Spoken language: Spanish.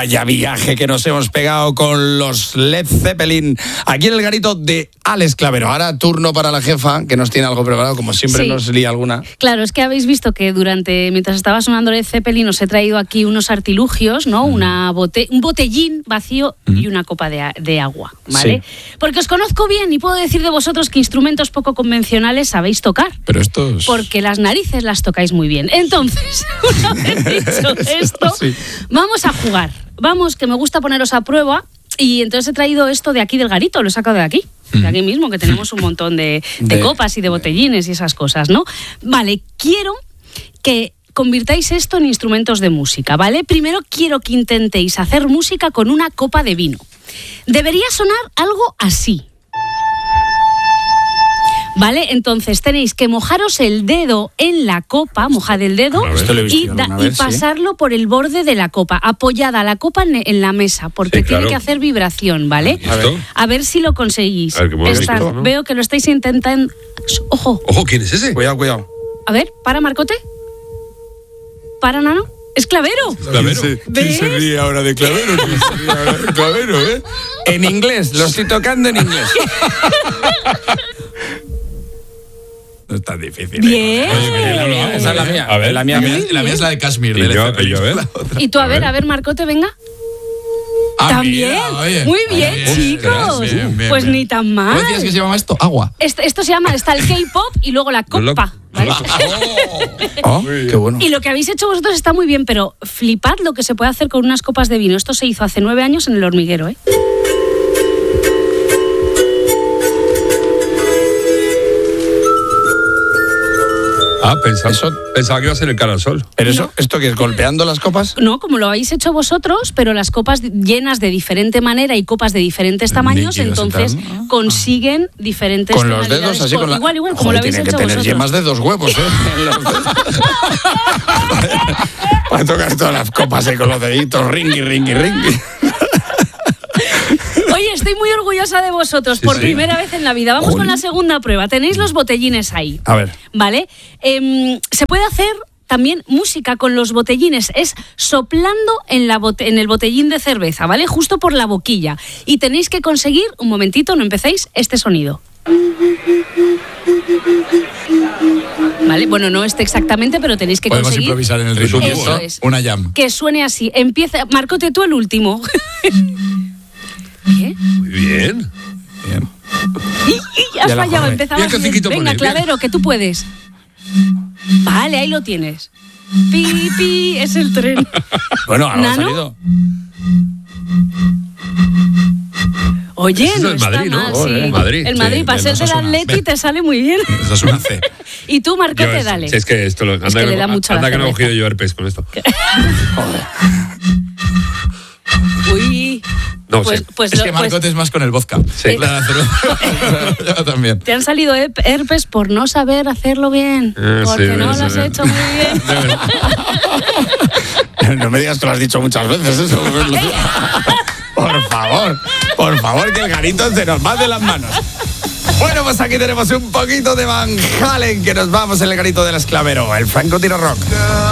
Vaya viaje que nos hemos pegado con los Led Zeppelin aquí en el garito de Alex Clavero. Ahora turno para la jefa, que nos tiene algo preparado, como siempre. Sí. Nos lía alguna. Claro, es que habéis visto que mientras estaba sonando Led Zeppelin, os he traído aquí unos artilugios, ¿no? Un botellín vacío y una copa de agua, ¿vale? Sí. Porque os conozco bien y puedo decir de vosotros que instrumentos poco convencionales sabéis tocar. Pero estos... Porque las narices las tocáis muy bien. Entonces, una vez dicho esto, sí. Vamos a jugar. Vamos, que me gusta poneros a prueba. Y entonces he traído esto de aquí del garito, lo he sacado de aquí mismo, que tenemos un montón de copas y de botellines y esas cosas, ¿no? Vale, quiero que convirtáis esto en instrumentos de música, ¿vale? Primero quiero que intentéis hacer música con una copa de vino. Debería sonar algo así. ¿Vale? Entonces tenéis que mojaros el dedo en la copa, mojad el dedo y pasarlo por el borde de la copa, apoyada la copa en la mesa, porque tiene que hacer vibración, ¿vale? A ver si lo conseguís. Veo que lo estáis intentando. ¡Ojo! ¡Ojo! ¿Quién es ese? Cuidado. A ver, para, Marcote. Para, Nano. ¡Es Clavero! ¿Quién se ríe ahora de Clavero? En inglés, lo estoy tocando en inglés. No es tan difícil. Bien. Esa es la mía. A ver, la mía es la de Kashmir. Y tú, a ver, Marcote, venga. También. Mira, muy bien, chicos. Bien. Pues ni tan mal. ¿Cómo decías que se llama esto? Agua. Esto se llama, está el K-pop y luego la copa. ¿Vale? Qué bueno. Y lo que habéis hecho vosotros está muy bien, pero flipad lo que se puede hacer con unas copas de vino. Esto se hizo hace 9 años en El Hormiguero, ¿eh? Pensaba que iba a ser el Cara al Sol. ¿Pero esto qué es? ¿Golpeando las copas? No, como lo habéis hecho vosotros, pero las copas llenas de diferente manera y copas de diferentes tamaños, entonces consiguen diferentes con los dedos así con igual, como lo habéis hecho vosotros. Tiene que tener yemas de 2 huevos, para tocar todas las copas con los deditos, ringui. Oye, estoy muy orgullosa de vosotros por primera vez en la vida. Vamos con la segunda prueba. Tenéis los botellines ahí. A ver. ¿Vale? Se puede hacer también música con los botellines. Es soplando en el botellín de cerveza, ¿vale? Justo por la boquilla. Y tenéis que conseguir, un momentito, no empecéis, este sonido. Vale, bueno, no exactamente, pero tenéis que podemos conseguir. Improvisar en el ritmo. Eso es. Una jam. Que suene así. Empieza, Marcote, tú el último. ¿Qué? Muy bien. Y has fallado, empezaba bien. Venga, Clavero, que tú puedes. Vale, ahí lo tienes. Pi, es el tren. Bueno, ahora ¿Nano? ha salido. Oye, no está Madrid, mal, ¿no? Sí. Madrid. El Madrid, para ser del Atleti, te sale muy bien. Eso es una C. Y tú, Marcote, dale. Es que esto lo... Es que le da mucho anda que no he cogido yo herpes con esto. Uy... No, pues es que Marcote es más con el vodka. Sí. La cerveza. Yo también. Te han salido herpes por no saber hacerlo bien. Porque no lo has hecho muy bien. No me digas que lo has dicho muchas veces eso. Por favor, que el garito se nos va de las manos. Bueno, pues aquí tenemos un poquito de Van Halen, que nos vamos en el garito del Esclavero, el Franco Tiro Rock.